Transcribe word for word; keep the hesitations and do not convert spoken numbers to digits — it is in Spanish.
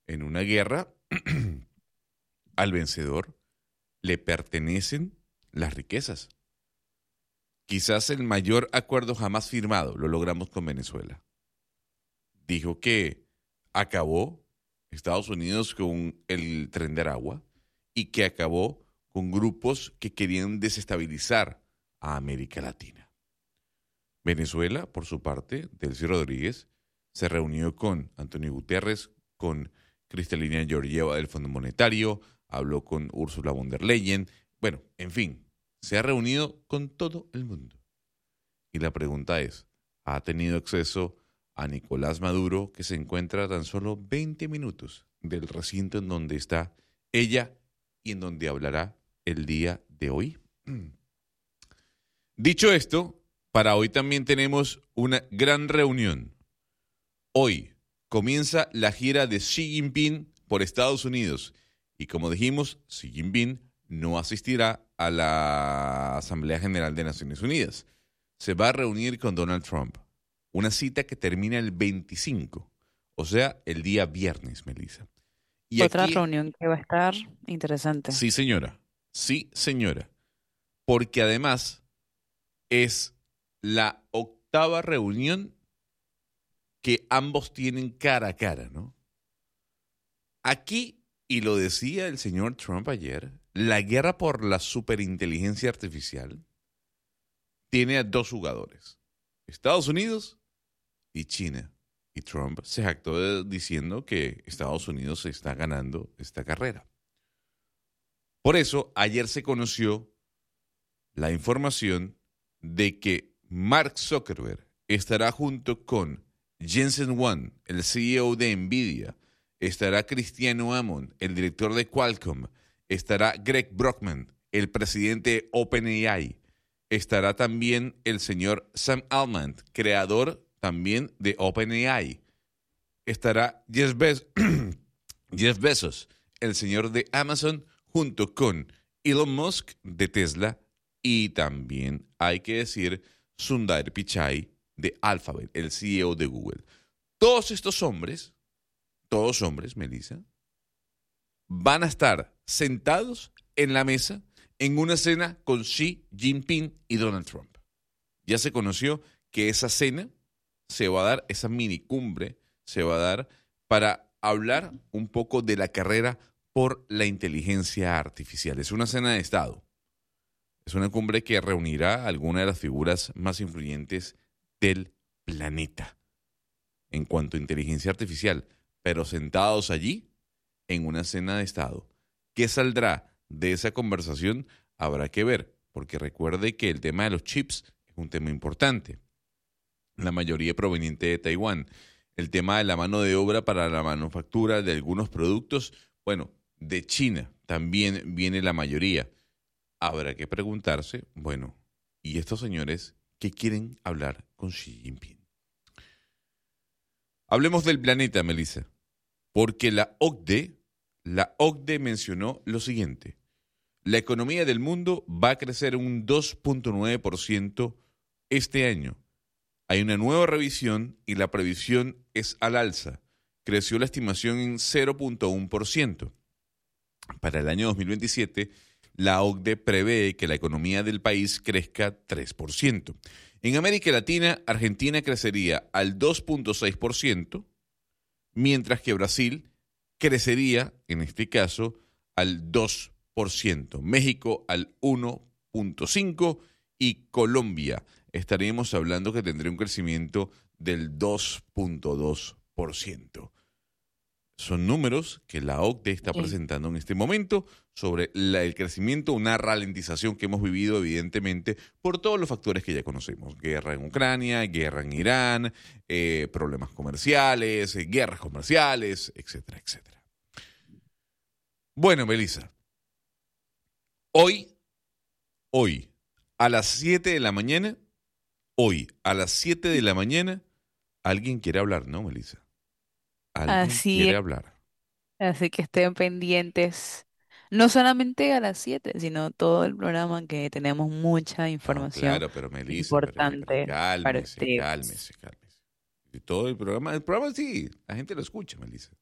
En una guerra, al vencedor le pertenecen las riquezas. Quizás el mayor acuerdo jamás firmado lo logramos con Venezuela. Dijo que acabó Estados Unidos con el Tren de Aragua y que acabó con grupos que querían desestabilizar a América Latina. Venezuela, por su parte, Delcy Rodríguez, se reunió con Antonio Guterres, con Cristalina Georgieva del Fondo Monetario, habló con Ursula von der Leyen, bueno, en fin, se ha reunido con todo el mundo. Y la pregunta es, ¿ha tenido acceso a Nicolás Maduro, que se encuentra a tan solo veinte minutos del recinto en donde está ella y en donde hablará el día de hoy? Dicho esto, para hoy también tenemos una gran reunión. Hoy comienza la gira de Xi Jinping por Estados Unidos y como dijimos, Xi Jinping no asistirá a la Asamblea General de Naciones Unidas. Se va a reunir con Donald Trump. Una cita que termina el veinticinco, o sea, el día viernes, Melissa. Y Otra aquí, reunión que va a estar interesante. sí señora, sí señora, porque además es la octava reunión que ambos tienen cara a cara, ¿no? Aquí, y lo decía el señor Trump ayer, la guerra por la superinteligencia artificial tiene a dos jugadores, Estados Unidos y China. Y Trump se jactó diciendo que Estados Unidos está ganando esta carrera. Por eso, ayer se conoció la información de que Mark Zuckerberg estará junto con Jensen Huang, el C E O de NVIDIA, estará Cristiano Amon, el director de Qualcomm, estará Greg Brockman, el presidente de OpenAI, estará también el señor Sam Altman, creador también de OpenAI, estará Jeff, Bez- Jeff Bezos, el señor de Amazon, junto con Elon Musk de Tesla y también, hay que decir, Sundar Pichai de Alphabet, el C E O de Google. Todos estos hombres, todos hombres, Melissa, van a estar sentados en la mesa en una cena con Xi Jinping y Donald Trump. Ya se conoció que esa cena se va a dar, esa mini cumbre se va a dar para hablar un poco de la carrera por la inteligencia artificial. Es una cena de Estado. Es una cumbre que reunirá a algunas de las figuras más influyentes del planeta en cuanto a inteligencia artificial, pero sentados allí en una cena de Estado. ¿Qué saldrá de esa conversación? Habrá que ver, porque recuerde que el tema de los chips es un tema importante. La mayoría proveniente de Taiwán. El tema de la mano de obra para la manufactura de algunos productos, bueno, de China también viene la mayoría. Habrá que preguntarse, bueno, ¿y estos señores qué quieren hablar con Xi Jinping? Hablemos del planeta, Melissa, porque la O C D E, la O C D E mencionó lo siguiente. La economía del mundo va a crecer un dos punto nueve por ciento este año. Hay una nueva revisión y la previsión es al alza. Creció la estimación en cero punto uno por ciento. Para el año dos mil veintisiete, la O C D E prevé que la economía del país crezca tres por ciento. En América Latina, Argentina crecería al dos punto seis por ciento, mientras que Brasil crecería, en este caso, al dos por ciento. México al uno punto cinco por ciento y Colombia estaríamos hablando que tendría un crecimiento del dos punto dos por ciento. Son números que la O C D E está Sí. presentando en este momento sobre la- el crecimiento, una ralentización que hemos vivido evidentemente por todos los factores que ya conocemos. Guerra en Ucrania, guerra en Irán, eh, problemas comerciales, eh, guerras comerciales, etcétera, etcétera. Bueno, Melissa, hoy, hoy, a las siete de la mañana, hoy, a las siete de la mañana, alguien quiere hablar, ¿no, Melissa? Alguien Así quiere es, hablar. así que estén pendientes, no solamente a las siete, sino todo el programa que tenemos mucha No, información claro, pero Melissa, pero, pero importante para cálmese, ustedes. cálmese, cálmese. Y todo el programa, el programa sí, la gente lo escucha, Melissa.